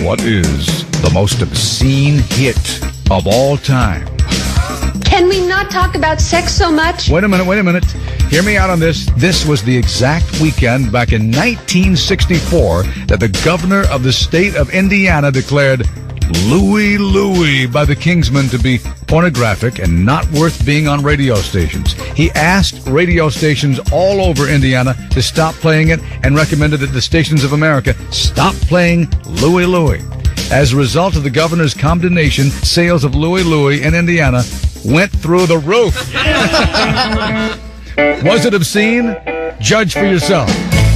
What is the most obscene hit of all time? Can we not talk about sex so much? Wait a minute. Hear me out on this. This was the exact weekend back in 1964 that the governor of the state of Indiana declared Louie Louie by the Kingsmen to be pornographic and not worth being on radio stations. He asked radio stations all over Indiana to stop playing it and recommended that the stations of America stop playing Louie Louie. As a result of the governor's condemnation, sales of Louie Louie in Indiana went through the roof. Was it obscene? Judge for yourself.